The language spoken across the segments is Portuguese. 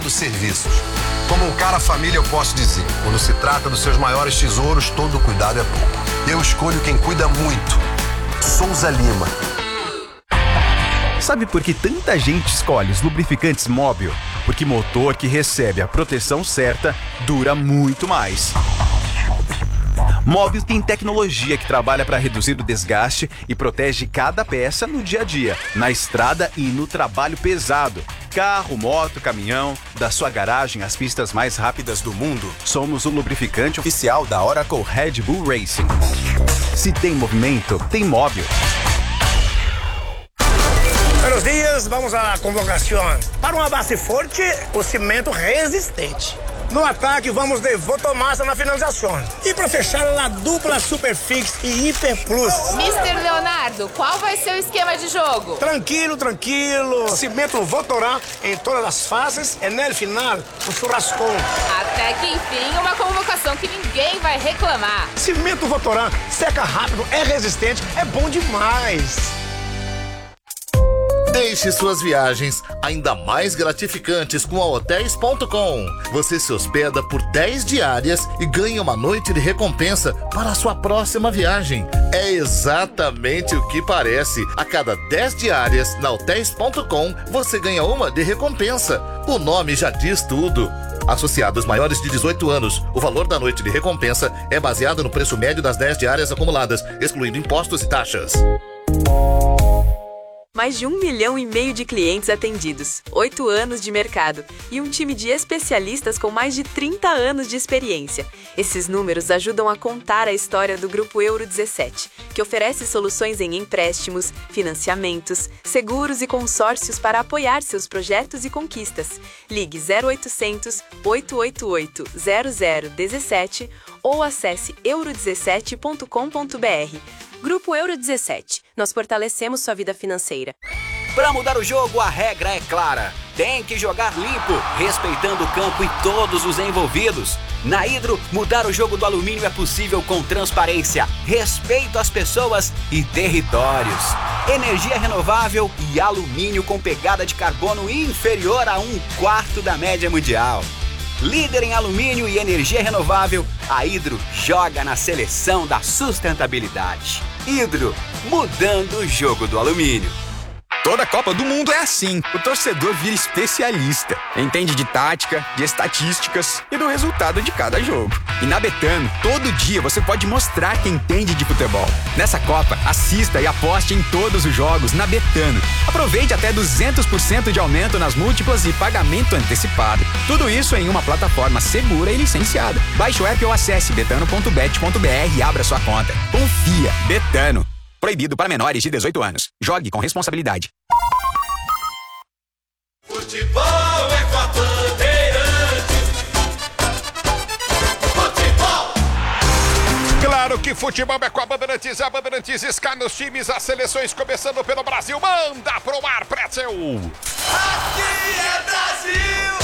variados serviços. Como um cara família, eu posso dizer, quando se trata dos seus maiores tesouros, todo cuidado é pouco. Eu escolho quem cuida muito. Souza Lima. Sabe por que tanta gente escolhe os lubrificantes Móbil? Porque motor que recebe a proteção certa dura muito mais. Móbil tem tecnologia que trabalha para reduzir o desgaste e protege cada peça no dia a dia, na estrada e no trabalho pesado. Carro, moto, caminhão, da sua garagem às pistas mais rápidas do mundo, somos o lubrificante oficial da Oracle Red Bull Racing. Se tem movimento, tem Móbil. Buenos dias, vamos à convocação. Para uma base forte, o cimento resistente. No ataque, vamos de Votomassa na finalização. E para fechar, a dupla Superfix e Hiper Plus. Mr. Leonardo, qual vai ser o esquema de jogo? Tranquilo, tranquilo. Cimento Votorá em todas as fases e no final, o churrascão. Até que enfim, uma convocação que ninguém vai reclamar. Cimento Votorá seca rápido, é resistente, é bom demais. Deixe suas viagens ainda mais gratificantes com a Hotels.com. Você se hospeda por 10 diárias e ganha uma noite de recompensa para a sua próxima viagem. É exatamente o que parece. A cada 10 diárias na Hotels.com, você ganha uma de recompensa. O nome já diz tudo. Associados maiores de 18 anos, o valor da noite de recompensa é baseado no preço médio das 10 diárias acumuladas, excluindo impostos e taxas. Mais de 1,5 milhão de clientes atendidos, 8 anos de mercado e um time de especialistas com mais de 30 anos de experiência. Esses números ajudam a contar a história do Grupo Euro 17, que oferece soluções em empréstimos, financiamentos, seguros e consórcios para apoiar seus projetos e conquistas. Ligue 0800 888 0017 ou acesse euro17.com.br. Grupo Euro 17. Nós fortalecemos sua vida financeira. Para mudar o jogo, a regra é clara. Tem que jogar limpo, respeitando o campo e todos os envolvidos. Na Hidro, mudar o jogo do alumínio é possível com transparência, respeito às pessoas e territórios. Energia renovável e alumínio com pegada de carbono inferior a 1/4 da média mundial. Líder em alumínio e energia renovável, a Hidro joga na seleção da sustentabilidade. Hidro, mudando o jogo do alumínio. Toda Copa do Mundo é assim. O torcedor vira especialista. Entende de tática, de estatísticas e do resultado de cada jogo. E na Betano, todo dia você pode mostrar quem entende de futebol. Nessa Copa, assista e aposte em todos os jogos na Betano. Aproveite até 200% de aumento nas múltiplas e pagamento antecipado. Tudo isso em uma plataforma segura e licenciada. Baixe o app ou acesse betano.bet.br e abra sua conta. Confia. Betano. Proibido para menores de 18 anos. Jogue com responsabilidade. Futebol é com a Bandeirantes. Futebol! Claro que futebol é com a Bandeirantes. A Bandeirantes está nos times, as seleções começando pelo Brasil. Manda pro ar, Pretzel. Aqui é Brasil!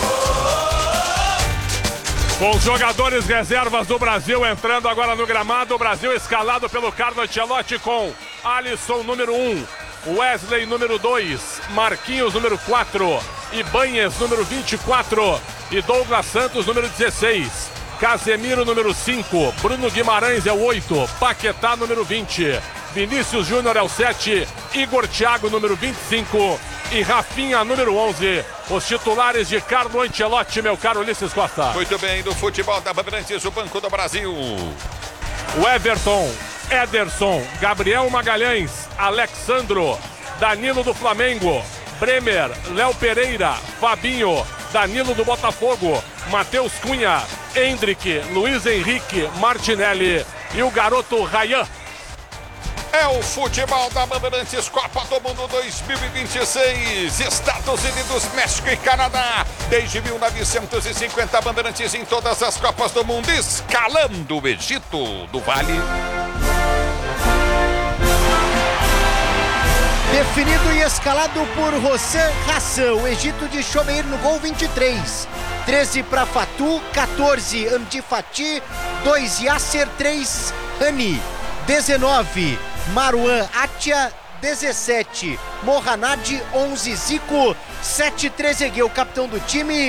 Com os jogadores reservas do Brasil entrando agora no gramado, o Brasil escalado pelo Carlo Ancelotti com Alisson, número 1, Wesley, número 2, Marquinhos, número 4, Ibanez, número 24 e Douglas Santos, número 16. Casemiro, número 5, Bruno Guimarães é o 8, Paquetá, número 20, Vinícius Júnior é o 7, Igor Thiago, número 25 e Rafinha, número 11. Os titulares de Carlo Ancelotti, meu caro Ulisses Costa. Muito bem, do futebol da Bandeirantes, o Banco do Brasil. O Everton, Ederson, Gabriel Magalhães, Alexandro, Danilo do Flamengo, Bremer, Léo Pereira, Fabinho, Danilo do Botafogo, Matheus Cunha, Hendrick, Luiz Henrique, Martinelli e o garoto Rayan. É o futebol da Bandeirantes, Copa do Mundo 2026, Estados Unidos, México e Canadá. Desde 1950, Bandeirantes em todas as Copas do Mundo, escalando o Egito do Vale. Definido e escalado por Hossein Hassan, o Egito de Chomeir no gol 23. 13 para Fatu, 14 Amdi Fati, 2 Yasser, 3 Hani. 19 Marouane Atia, 17 Mohanad, 11 Zico, 7 Trezeguet, o capitão do time.